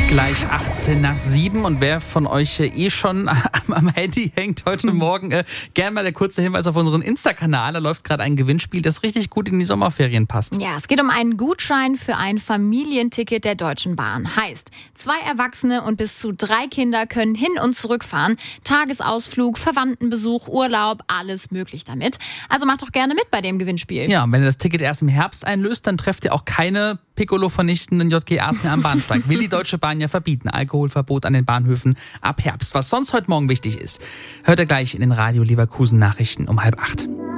Gleich 18 nach 7 und wer von euch schon am Handy hängt heute Morgen, gerne mal der kurze Hinweis auf unseren Insta-Kanal. Da läuft gerade ein Gewinnspiel, das richtig gut in die Sommerferien passt. Ja, es geht um einen Gutschein für ein Familienticket der Deutschen Bahn. Heißt, 2 Erwachsene und bis zu 3 Kinder können hin- und zurückfahren. Tagesausflug, Verwandtenbesuch, Urlaub, alles möglich damit. Also macht doch gerne mit bei dem Gewinnspiel. Ja, und wenn ihr das Ticket erst im Herbst einlöst, dann trefft ihr auch keine Piccolo-vernichtenden JGAs mehr am Bahnsteig. Will die Deutsche Bahn ja verbieten. Alkoholverbot an den Bahnhöfen ab Herbst. Was sonst heute Morgen wichtig ist, hört ihr gleich in den Radio Leverkusen Nachrichten um 7:30.